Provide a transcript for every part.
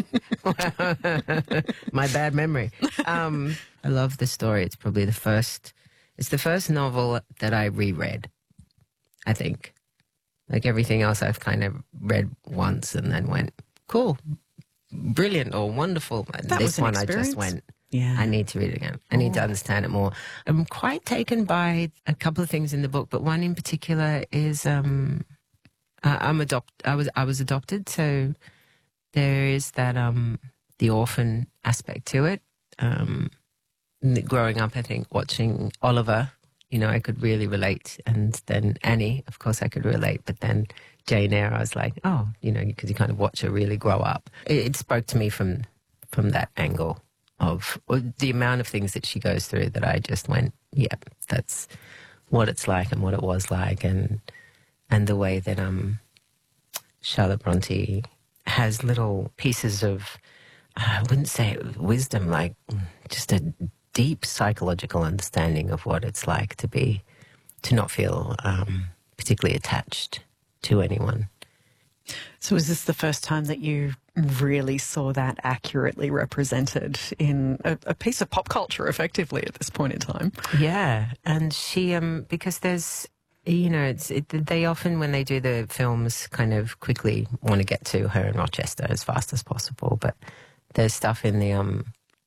My bad memory. I love the story. It's probably the first novel that I reread, I think. Like everything else I've kind of read once and then went, cool, brilliant or wonderful. This one I just went, yeah, I need to read it again. I need to understand it more. I'm quite taken by a couple of things in the book, but one in particular is I was adopted, so there is that the orphan aspect to it. Growing up, I think, watching Oliver, you know, I could really relate. And then Annie, of course, I could relate. But then Jane Eyre, I was like, oh, you know, because you kind of watch her really grow up. It spoke to me from that angle of the amount of things that she goes through that I just went, yeah, that's what it's like and what it was like. And the way that Charlotte Bronte has little pieces of, I wouldn't say wisdom, like just a deep psychological understanding of what it's like to not feel particularly attached to anyone. So was this the first time that you really saw that accurately represented in a piece of pop culture, effectively, at this point in time? Yeah, and she, because there's, you know, they often, when they do the films, kind of quickly want to get to her in Rochester as fast as possible, but there's stuff in the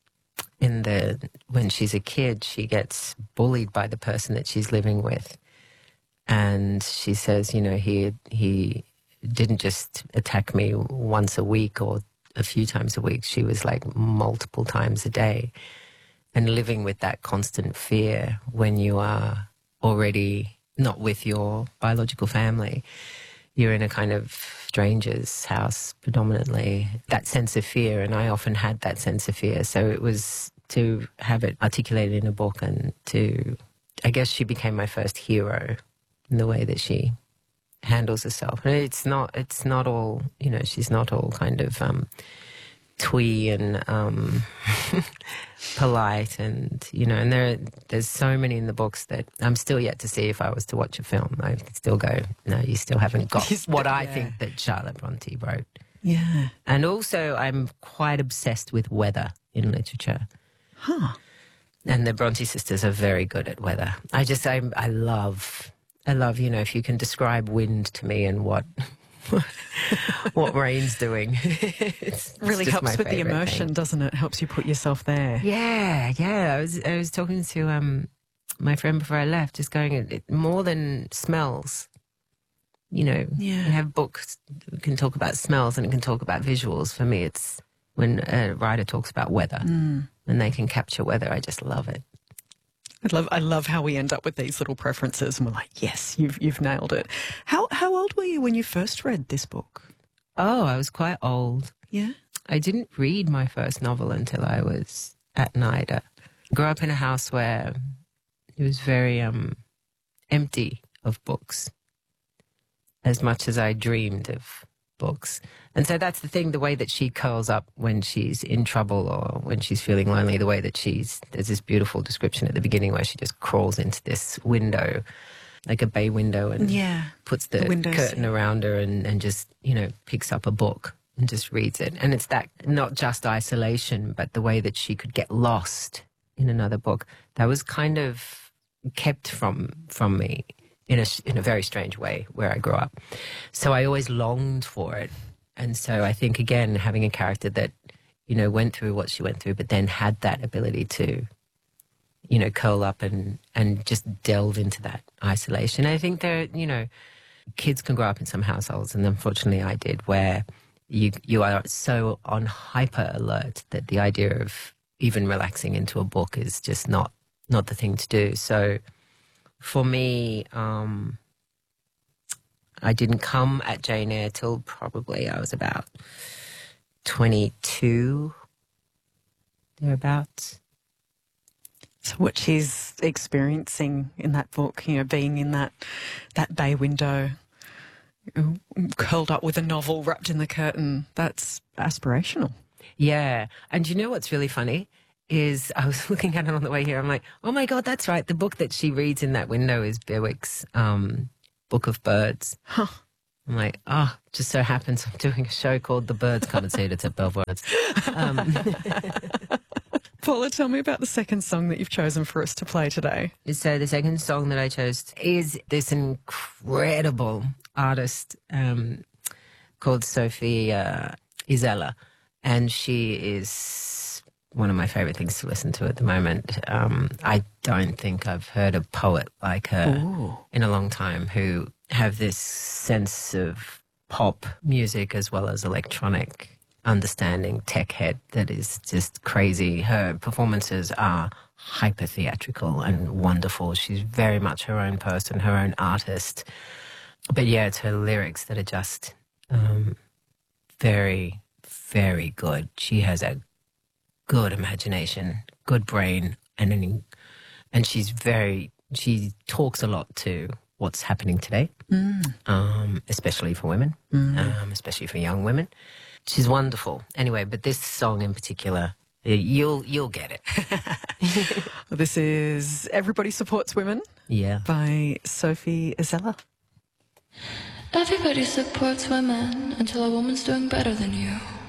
when she's a kid, she gets bullied by the person that she's living with. And she says, you know, he didn't just attack me once a week or a few times a week. She was like multiple times a day. And living with that constant fear when you are already not with your biological family, you're in a kind of stranger's house predominantly, that sense of fear. And I often had that sense of fear. So it was to have it articulated in a book, and I guess she became my first hero in the way that she handles herself. And it's not all, you know, she's not all kind of twee and polite, and, you know, and there's so many in the books that I'm still yet to see. If I was to watch a film, I still go, no, you still haven't got what I think that Charlotte Bronte wrote. Yeah. And also I'm quite obsessed with weather in literature. Huh. And the Bronte sisters are very good at weather. I love, you know, if you can describe wind to me and what rain's doing. It's really helps with the immersion, doesn't it? Helps you put yourself there. Yeah. I was talking to my friend before I left, just going, more than smells. You know, you have books that can talk about smells and it can talk about visuals. For me, it's when a writer talks about weather and they can capture weather. I just love it. I love how we end up with these little preferences and we're like, yes, you've nailed it. How old were you when you first read this book? Oh, I was quite old. Yeah? I didn't read my first novel until I was at NIDA. I grew up in a house where it was very empty of books, as much as I dreamed of books. And so that's the thing, the way that she curls up when she's in trouble or when she's feeling lonely, the way that there's this beautiful description at the beginning where she just crawls into this window, like a bay window, and puts the curtain around her and just, you know, picks up a book and just reads it. And it's that, not just isolation, but the way that she could get lost in another book. That was kind of kept from me in a very strange way where I grew up. So I always longed for it. And so I think, again, having a character that, you know, went through what she went through, but then had that ability to, you know, curl up and just delve into that isolation. I think you know, kids can grow up in some households, and unfortunately I did, where you are so on hyper alert that the idea of even relaxing into a book is just not the thing to do. So for me, I didn't come at Jane Eyre till probably I was about 22, thereabouts. So what she's experiencing in that book, you know, being in that bay window, curled up with a novel wrapped in the curtain, that's aspirational. Yeah. And you know what's really funny is I was looking at it on the way here. I'm like, oh my God, that's right. The book that she reads in that window is Bewick's Book of Birds. Huh. I'm like, oh, just so happens I'm doing a show called The Birds Come and See It. It's at Belvoir. Paula, tell me about the second song that you've chosen for us to play today. So the second song that I chose is this incredible artist called Sophie Isella, and she is one of my favorite things to listen to at the moment. I don't think I've heard a poet like her in a long time who have this sense of pop music as well as electronic understanding, tech head that is just crazy. Her performances are hyper theatrical and wonderful. She's very much her own person, her own artist. But yeah, it's her lyrics that are just very, very good. She has a good imagination, good brain, and she talks a lot to what's happening today, especially for women, especially for young women. She's wonderful. Anyway, but this song in particular, you'll get it. This is Everybody Supports Women by Sophie Isella. Everybody supports women until a woman's doing better than you.